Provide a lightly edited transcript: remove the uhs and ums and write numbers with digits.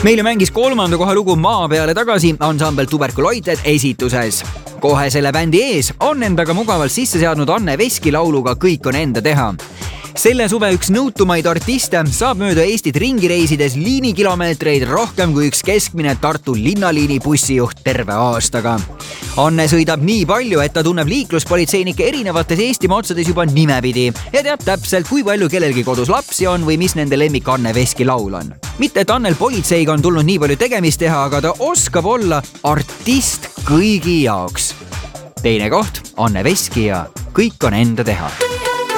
Meile mängis 3. koha lugu Maa peale tagasi ansambel Tuberkuloited esituses. Kohe selle bändi ees on endaga mugavalt sisse seadnud Anne Veski lauluga Kõik on enda teha. Selle suve üks nõutumaid artiste saab mööda Eestit ringi reisides liinikilomeetreid rohkem kui üks keskmine Tartu linnaliini bussijuht terve aastaga. Anne sõidab nii palju, et ta tunneb liikluspolitseinike erinevates Eestimaa otsades juba nimepidi ja teab täpselt, kui palju kellelgi kodus lapsi on või mis nende lemmik Anne Veski laul on. Mitte, et Annel politseiga on tulnud nii palju tegemist teha, aga ta oskab olla artist kõigi jaoks. Teine koht, Anne Veski ja Kõik on enda teha.